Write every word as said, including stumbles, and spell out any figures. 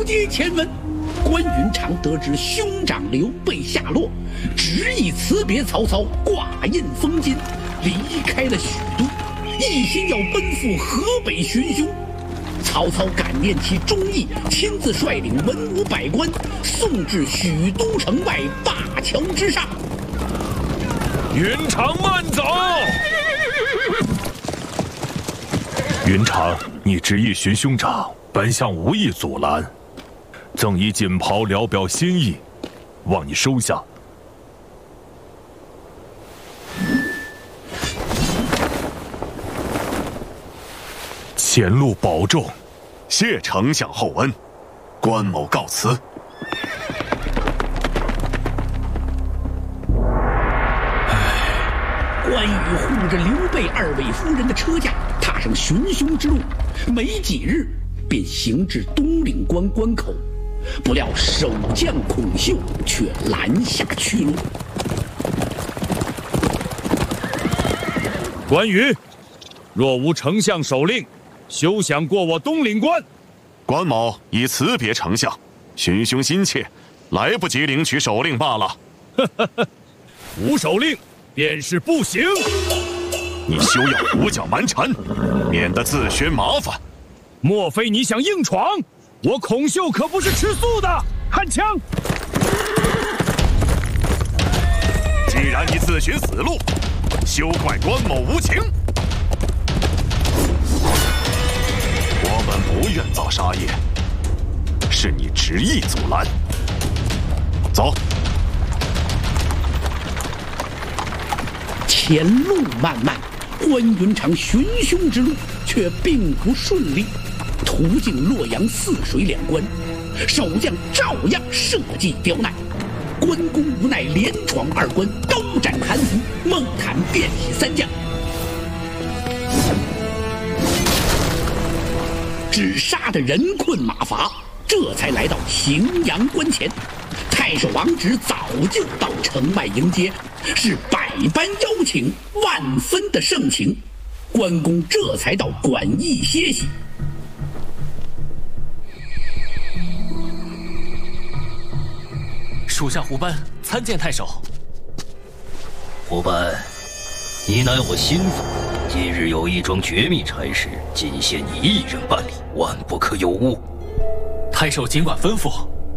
不接前闻。关云长得知兄长刘备下落，执意辞别曹操，挂印封金，离开了许都，一心要奔赴河北寻兄。曹操感念其忠义，亲自率领文武百官送至许都城外灞桥之上。 云长慢走！云长，你执意寻兄长，本相无意阻拦，赠以锦袍聊表心意，望你收下。前路保重。 谢丞相厚恩，关某告辞。 关羽护着刘备二位夫人的车驾，踏上寻兄之路，没几日便行至东岭关关口，不料守将孔秀却拦下去路。 关羽，若无丞相手令，休想过我东岭关。 关某已辞别丞相，寻兄心切，来不及领取手令罢了。 无手令便是不行。 你休要胡搅蛮缠，免得自寻麻烦。 莫非你想硬闯？我孔秀可不是吃素的。看枪！ 既然你自寻死路，休怪关某无情。我们不愿造杀业，是你执意阻拦。走。 前路漫漫，关云长寻兄之路却并不顺利。途经洛阳泗水两关，守将照样设计刁难。关公无奈连闯二关，刀斩韩福，孟坦便洗三将，只杀得人困马乏，这才来到荥阳关前。太守王直早就到城外迎接，是百般邀请，万分的盛情。关公这才到馆驿歇息。 属下胡班参见太守。 胡班，你乃我心腹，今日有一桩绝密差事，仅限你一人办理，万不可有误。 太守尽管吩咐。